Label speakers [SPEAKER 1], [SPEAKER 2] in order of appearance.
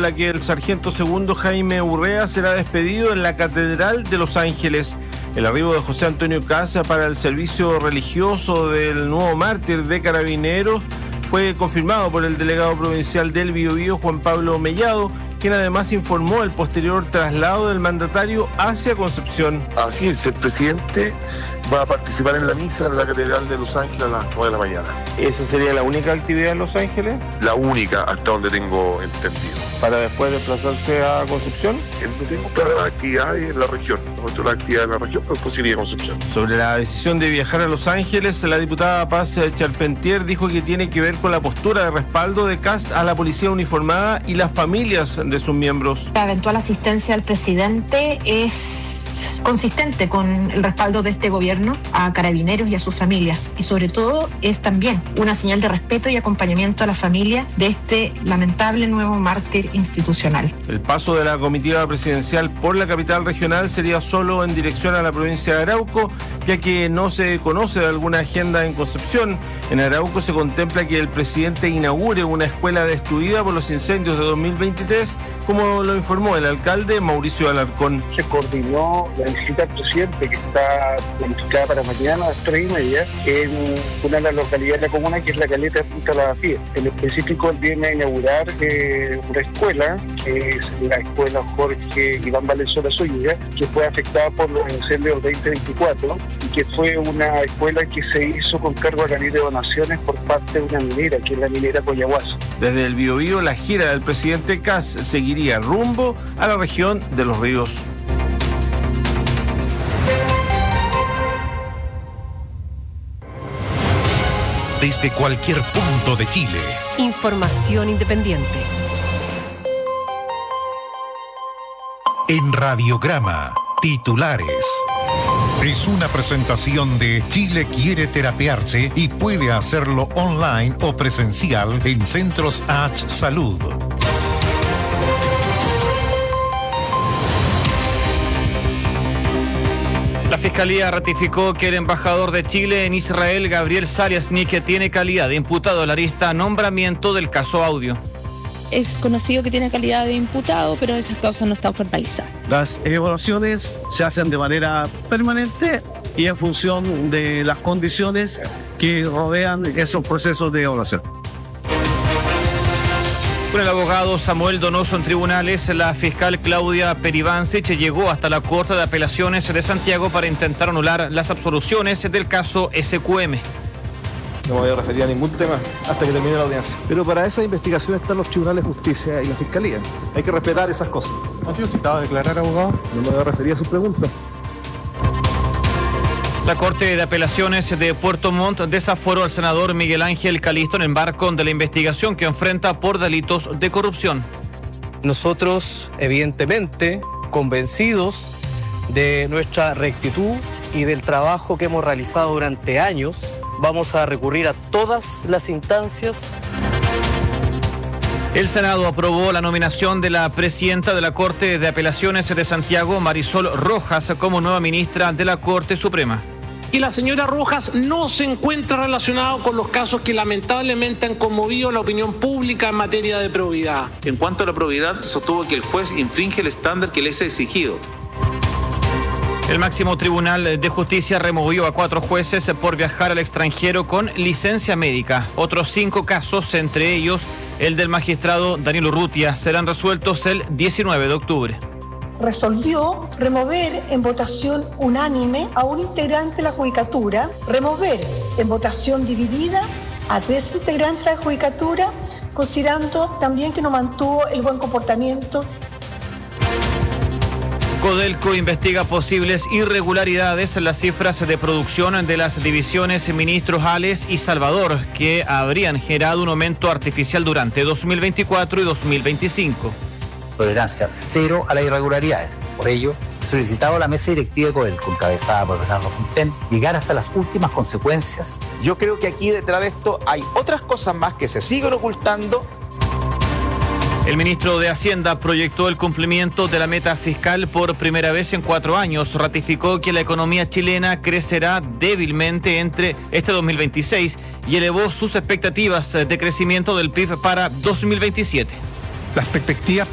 [SPEAKER 1] la que el sargento segundo Jaime Urrea será despedido en la Catedral de Los Ángeles. El arribo de José Antonio Casa para el servicio religioso del nuevo mártir de Carabineros fue confirmado por el delegado provincial del Biobío, Juan Pablo Mellado, quien además informó el posterior traslado del mandatario hacia Concepción.
[SPEAKER 2] Así es, el presidente va a participar en la misa en la Catedral de Los Ángeles a las 9 de la mañana.
[SPEAKER 1] ¿Esa sería la única actividad en Los Ángeles?
[SPEAKER 2] La única, hasta donde tengo entendido.
[SPEAKER 1] ¿Para después desplazarse a Concepción?
[SPEAKER 2] No tengo todas las actividades en la región. No tengo las actividades en la región, pero pues iría a Concepción.
[SPEAKER 1] Sobre la decisión de viajar a Los Ángeles, la diputada Paz Charpentier dijo que tiene que ver con la postura de respaldo de Kast a la policía uniformada y las familias de sus miembros.
[SPEAKER 3] La eventual asistencia del presidente es consistente con el respaldo de este gobierno a Carabineros y a sus familias, y sobre todo es también una señal de respeto y acompañamiento a la familia de este lamentable nuevo mártir institucional.
[SPEAKER 1] El paso de la comitiva presidencial por la capital regional sería solo en dirección a la provincia de Arauco, ya que no se conoce de alguna agenda en Concepción. En Arauco se contempla que el presidente inaugure una escuela destruida por los incendios de 2023, como lo informó el alcalde Mauricio Alarcón.
[SPEAKER 4] Se coordinó la visita al presidente, que está planificada para mañana a las 3:30 en una de las localidades de la comuna, que es la Caleta de Punta La Bafía. En específico, él viene a inaugurar una escuela, que es la escuela Jorge Iván Valenzuela Zúñiga, que fue afectada por los incendios del 2024 y que fue una escuela que se hizo con cargo a la ley de donaciones por parte de una minera, que es la minera Coyahuasi.
[SPEAKER 1] Desde el Biobío, la gira del presidente Kast seguiría rumbo a la región de Los Ríos.
[SPEAKER 5] Desde cualquier punto de Chile.
[SPEAKER 6] Información independiente.
[SPEAKER 5] En Radiograma, titulares. Es una presentación de Chile quiere terapiarse y puede hacerlo online o presencial en Centros H Salud.
[SPEAKER 7] La Fiscalía ratificó que el embajador de Chile en Israel, Gabriel Saliasnik, tiene calidad de imputado a la lista nombramiento del caso Audio.
[SPEAKER 8] Es conocido que tiene calidad de imputado, pero esas causas no están formalizadas.
[SPEAKER 9] Las evaluaciones se hacen de manera permanente y en función de las condiciones que rodean esos procesos de evaluación.
[SPEAKER 7] Con el abogado Samuel Donoso en tribunales, la fiscal Claudia Peribancic llegó hasta la Corte de Apelaciones de Santiago para intentar anular las absoluciones del caso SQM.
[SPEAKER 10] No me voy a referir a ningún tema hasta que termine la audiencia. Pero para esa investigación están los tribunales de justicia y la fiscalía. Hay que respetar esas cosas.
[SPEAKER 11] ¿Ha sido citado a declarar, abogado?
[SPEAKER 10] No me voy a referir a su pregunta.
[SPEAKER 7] La Corte de Apelaciones de Puerto Montt desaforó al senador Miguel Ángel Calisto en el marco de la investigación que enfrenta por delitos de corrupción.
[SPEAKER 12] Nosotros, evidentemente, convencidos de nuestra rectitud y del trabajo que hemos realizado durante años, vamos a recurrir a todas las instancias.
[SPEAKER 7] El Senado aprobó la nominación de la presidenta de la Corte de Apelaciones de Santiago, Marisol Rojas, como nueva ministra de la Corte Suprema.
[SPEAKER 13] Que la señora Rojas no se encuentra relacionado con los casos que lamentablemente han conmovido la opinión pública en materia de probidad.
[SPEAKER 14] En cuanto a la probidad, sostuvo que el juez infringe el estándar que le es exigido.
[SPEAKER 7] El máximo tribunal de justicia removió a 4 jueces por viajar al extranjero con licencia médica. Otros 5 casos, entre ellos el del magistrado Daniel Urrutia, serán resueltos el 19 de octubre.
[SPEAKER 15] Resolvió remover en votación unánime a un integrante de la Judicatura, remover en votación dividida a 3 integrantes de la Judicatura, considerando también que no mantuvo el buen comportamiento.
[SPEAKER 7] Codelco investiga posibles irregularidades en las cifras de producción de las divisiones Ministros Ales y Salvador, que habrían generado un aumento artificial durante 2024 y 2025.
[SPEAKER 16] Tolerancia cero a las irregularidades. Por ello, he solicitado a la mesa directiva de Codelco, encabezada por Bernardo Fonten, llegar hasta las últimas consecuencias.
[SPEAKER 17] Yo creo que aquí detrás de esto hay otras cosas más que se siguen ocultando.
[SPEAKER 7] El ministro de Hacienda proyectó el cumplimiento de la meta fiscal por primera vez en 4 años. Ratificó que la economía chilena crecerá débilmente entre este 2026 y elevó sus expectativas de crecimiento del PIB para 2027.
[SPEAKER 5] Las perspectivas